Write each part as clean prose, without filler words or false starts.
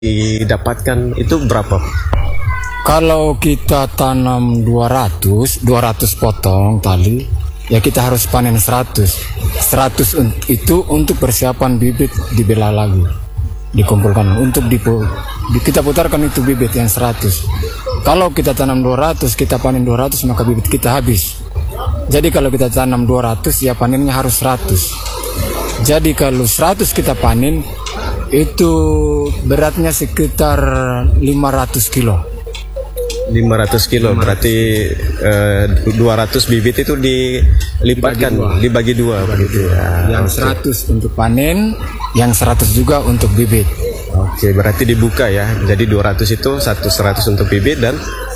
didapatkan itu berapa? Kalau kita tanam 200 potong tali, ya kita harus panen 100 itu untuk persiapan bibit dibelah lagi, dikumpulkan untuk kita putarkan itu bibit yang 100. Kalau kita tanam 200, kita panen 200, maka bibit kita habis. Jadi kalau kita tanam 200, ya panennya harus 100. Jadi kalau 100 kita panen, itu beratnya sekitar 500 kilo. 500 kilo berarti 200 bibit itu dilipatkan, dibagi dua begitu ya. Yang 100 untuk panen, yang 100 juga untuk bibit. Oke, berarti dibuka ya. Jadi 200 itu 100 untuk bibit dan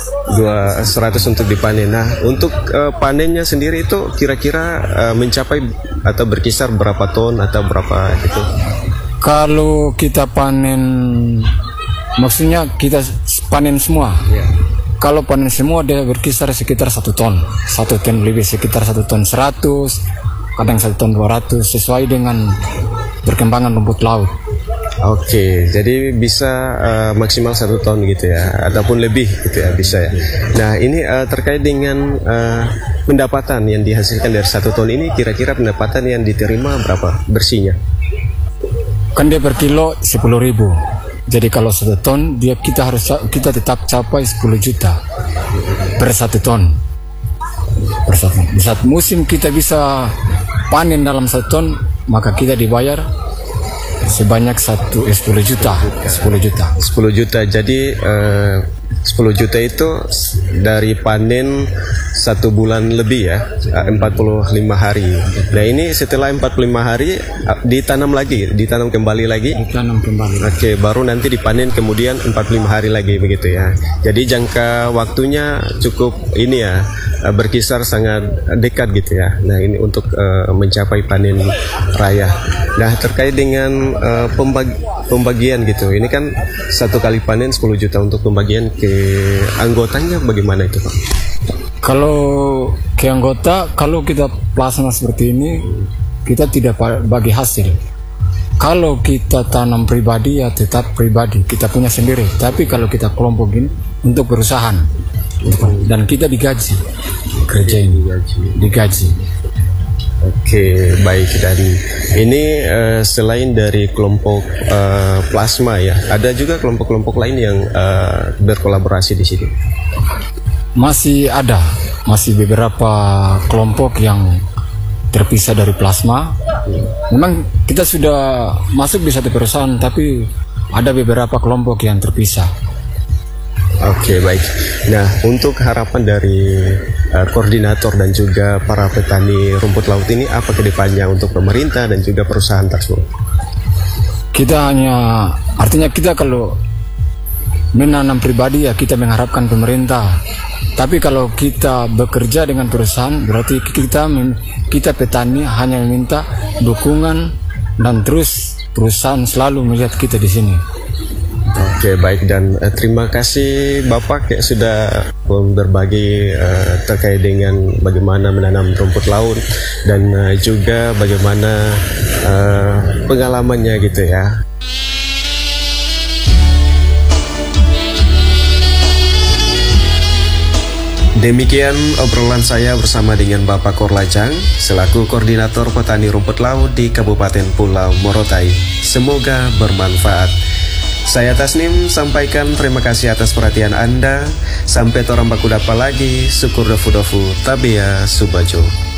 100 untuk dipanen. Nah, untuk panennya sendiri itu kira-kira mencapai atau berkisar berapa ton atau berapa gitu? Kalau kita panen, maksudnya kita panen semua. Kalau panen semua dia berkisar sekitar 1 ton. 1 ton lebih, sekitar 1 ton 100, kadang 1 ton 200, sesuai dengan perkembangan rumput laut. Oke, jadi bisa maksimal 1 ton gitu ya, ataupun lebih gitu ya, bisa ya. Nah, ini terkait dengan pendapatan yang dihasilkan dari 1 ton ini, kira-kira pendapatan yang diterima berapa bersihnya? Kan dia per kilo 10.000. Jadi kalau 1 ton kita tetap capai 10 juta per 1 ton. Di saat musim kita bisa panen dalam 1 ton, maka kita dibayar sebanyak 10 juta. 10 juta. Jadi 10 juta itu dari panen 1 bulan lebih ya, 45 hari. Nah, ini setelah 45 hari ditanam kembali lagi. Oke, baru nanti dipanen kemudian 45 hari lagi begitu ya. Jadi jangka waktunya cukup ini ya, berkisar sangat dekat gitu ya. Nah, ini untuk mencapai panen raya. Nah, terkait dengan pembagian gitu, ini kan 1 kali panen 10 juta, untuk pembagian ke anggotanya bagaimana itu Pak? Kalau ke anggota, kalau kita plasma seperti ini, kita tidak bagi hasil. Kalau kita tanam pribadi, ya tetap pribadi, kita punya sendiri. Tapi kalau kita kelompokin untuk perusahaan, dan kita digaji, kerja ini digaji. Oke, baik. Dan ini selain dari kelompok plasma ya, ada juga kelompok-kelompok lain yang berkolaborasi di sini. Masih ada, masih beberapa kelompok yang terpisah dari plasma. Memang kita sudah masuk di satu perusahaan, tapi ada beberapa kelompok yang terpisah. Oke, baik. Nah, untuk harapan dari koordinator dan juga para petani rumput laut ini, apa ke depannya untuk pemerintah dan juga perusahaan tersebut? Artinya kita kalau menanam pribadi, ya kita mengharapkan pemerintah. Tapi kalau kita bekerja dengan perusahaan, berarti kita petani hanya meminta dukungan, dan terus perusahaan selalu melihat kita di sini. Oke, baik. Dan terima kasih Bapak yang sudah berbagi terkait dengan bagaimana menanam rumput laut dan juga bagaimana pengalamannya gitu ya. Demikian obrolan saya bersama dengan Bapak Korlajang selaku Koordinator Petani Rumput Laut di Kabupaten Pulau Morotai. Semoga bermanfaat. Saya Tasnim sampaikan terima kasih atas perhatian Anda. Sampai torang baku dapa lagi. Syukur dofu-dofu tabia subajo.